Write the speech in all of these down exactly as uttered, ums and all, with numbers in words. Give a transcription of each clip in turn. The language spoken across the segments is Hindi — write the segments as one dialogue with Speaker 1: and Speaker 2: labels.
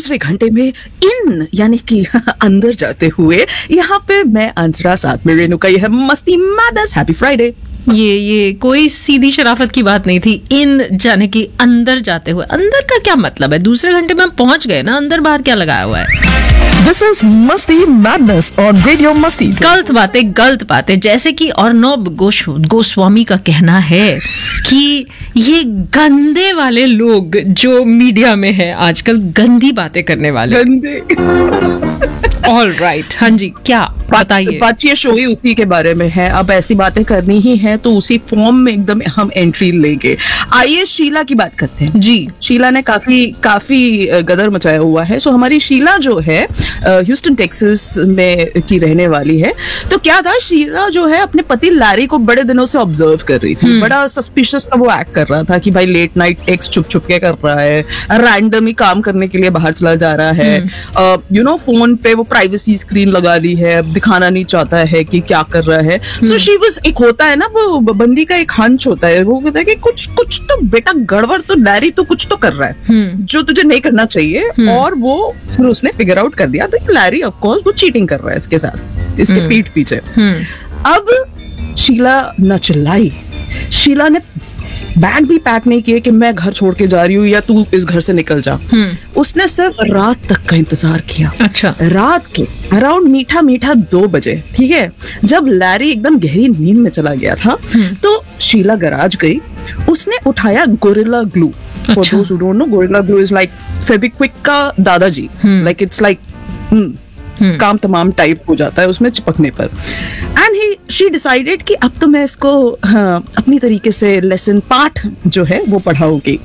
Speaker 1: दूसरे घंटे में इन यानी कि अंदर जाते हुए यहाँ पे मैं अंतरा, साथ में रेणुका। ये है मस्ती मैडनेस। Happy Friday.
Speaker 2: ये ये कोई सीधी शराफत की बात नहीं थी। इन जाने की अंदर जाते हुए, अंदर का क्या मतलब है? दूसरे घंटे में हम पहुंच गए ना, अंदर बाहर क्या लगाया हुआ है?
Speaker 1: दिस इज मस्ती मैडनेस ऑन रेडियो मस्ती।
Speaker 2: गलत बातें गलत बातें, जैसे कि अर्नब गोश गोस्वामी का कहना है कि ये गंदे वाले लोग जो मीडिया में है आजकल, गंदी बातें करने वाले।
Speaker 1: गंदे
Speaker 2: ऑल राइट, हाँ जी, क्या बताइए?
Speaker 1: बात ये शो ही उसी के बारे में है। अब ऐसी बातें करनी ही है तो उसी फॉर्म में एकदम हम एंट्री लेंगे। आइए शीला की बात करते हैं
Speaker 2: जी।
Speaker 1: शीला ने काफी काफी गदर मचाया हुआ है। सो हमारी शीला जो है ह्यूस्टन टेक्सास में की रहने वाली है। तो क्या था, शीला जो है अपने पति लैरी को बड़े दिनों से ऑब्जर्व कर रही थी। बड़ा सस्पिशियस सा वो एक्ट कर रहा था कि भाई लेट नाइट टेक्स्ट छुप छुप के कर रहा है, रैंडम ही काम करने के लिए बाहर चला जा रहा है, यू नो फोन पे वो प्राइवेसी स्क्रीन लगा ली है, दिखाना नहीं चाहता है कि क्या कर रहा है। सो शी वाज, एक होता है ना वो बंदी का एक हंच होता है, वो कहता है कि कुछ कुछ तो बेटा गड़बड़, तो लैरी तो कुछ तो कर रहा है जो तुझे नहीं करना चाहिए। और वो फिर उसने फिगर आउट कर दिया तो लैरी ऑफ कोर्स वो चीटिंग कर रहा है इसके साथ, इसके पीठ पीछे। अब शीला न चिल्लाई, शीला ने बैग भी पैक नहीं किए कि मैं घर छोड़ के जा रही हूँ या तू इस घर से निकल जा। उसने सिर्फ रात तक का इंतजार किया।
Speaker 2: अच्छा।
Speaker 1: रात के अराउंड मीठा मीठा दो बजे, ठीक है, जब लैरी एकदम गहरी नींद में चला गया था, तो शीला गराज गई। उसने उठाया gorilla glue. For those who don't know, gorilla glue is like Fevikwik का दादाजी। लाइक इट्स लाइक काम तमाम टाइप हो जाता है उसमें चिपकने पर। एंड ही शी डिसाइडेड कि अब तो मैं इसको हाँ, अपनी तरीके से लेसन पाठ जो है वो पढ़ाऊंगी।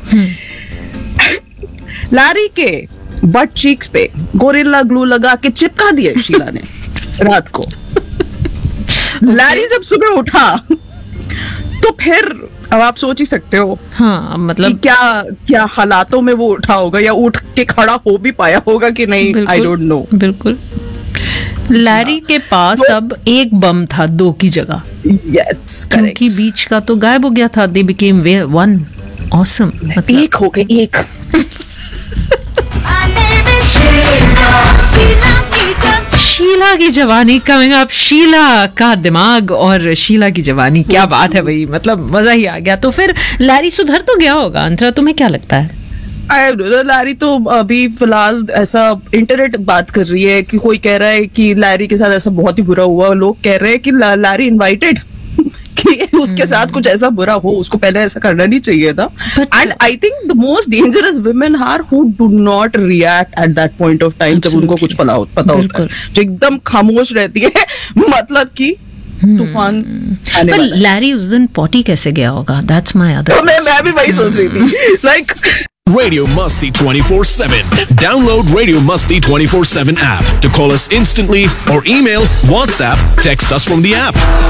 Speaker 1: लैरी के बट चीक्स पे गोरिल्ला ग्लू लगा के चिपका दिए शीला ने रात को। लैरी जब सुबह उठा तो फिर अब आप सोच ही सकते हो, हाँ, मतलब क्या क्या हालातों में वो उठा होगा, या उठ के खड़ा हो भी पाया होगा कि नहीं, आई डोंट नो।
Speaker 2: बिल्कुल। लैरी के पास तो, अब एक बम था दो की जगह।
Speaker 1: यस,
Speaker 2: क्योंकि बीच का तो गायब हो गया था। They became one. ऑसम। मतलब
Speaker 1: एक हो गए, एक।
Speaker 2: शीला की जवानी कमिंग अप। शीला का दिमाग और शीला की जवानी, क्या बात है भाई, मतलब मजा ही आ गया। तो फिर लैरी सुधर तो गया होगा अंतरा, तुम्हें क्या लगता है?
Speaker 1: लैरी तो अभी फिलहाल ऐसा इंटरनेट बात कर रही है कि कोई कह रहा है कि लैरी के साथ ऐसा बहुत ही बुरा हुआ। लोग कह रहे हैं कि लैरी इनवाइटेड कि उसके साथ कुछ ऐसा बुरा हो, उसको पहले ऐसा करना नहीं चाहिए था। And I think the most dangerous women are who do not react at that point of time, जब उनको कुछ पता होता है, जो एकदम खामोश रहती है, मतलब कि तूफान आने वाला है।
Speaker 2: लैरी उस दिन पॉटी कैसे गया होगा? That's my other.
Speaker 1: मैं मैं भी वही सोच रही थी। Like
Speaker 3: Radio Musty twenty-four seven. Download Radio Musty twenty-four seven app to call us instantly or email, WhatsApp, text us from the app.